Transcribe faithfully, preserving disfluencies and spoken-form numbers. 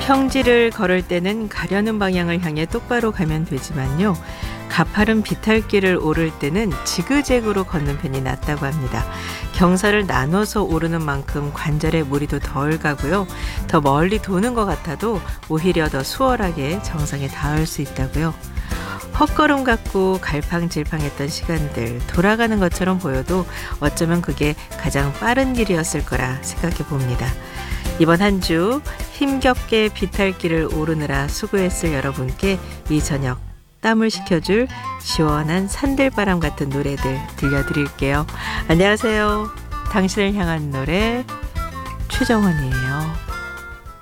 평지를 걸을 때는 가려는 방향을 향해 똑바로 가면 되지만요. 가파른 비탈길을 오를 때는 지그재그로 걷는 편이 낫다고 합니다. 경사를 나눠서 오르는 만큼 관절에 무리도 덜 가고요. 더 멀리 도는 것 같아도 오히려 더 수월하게 정상에 닿을 수 있다고요. 헛걸음 같고 갈팡질팡했던 시간들, 돌아가는 것처럼 보여도 어쩌면 그게 가장 빠른 길이었을 거라 생각해 봅니다. 이번 한 주 힘겹게 비탈길을 오르느라 수고했을 여러분께 이 저녁 땀을 식혀줄 시원한 산들바람 같은 노래들 들려드릴게요. 안녕하세요. 당신을 향한 노래 최정원이에요.